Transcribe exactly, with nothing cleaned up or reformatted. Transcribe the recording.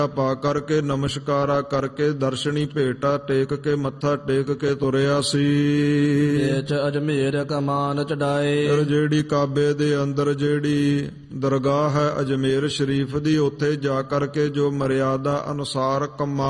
ਪਾ ਕਰਕੇ ਨਮਸਕਾਰਾ ਕਰਕੇ ਦਰਸ਼ਨੀ ਭੇਟਾ ਟੇਕ ਕੇ ਮੱਥਾ ਟੇਕ ਕੇ ਤੁਰਿਆ ਸੀ। ਏਚ ਅਜਮੇਰ ਕਮਾਨ ਚੜਾਏ। ਫਿਰ ਜਿਹੜੀ ਕਾਬੇ ਦੇ ਅੰਦਰ ਜਿਹੜੀ ਦਰਗਾਹ ਹੈ ਅਜਮੇਰ ਸ਼ਰੀਫ ਦੀ, ਉੱਥੇ ਜਾ ਕਰਕੇ ਜੋ ਮਰਿਆਦਾ ਅਨੁਸਾਰ ਕਮਾਨ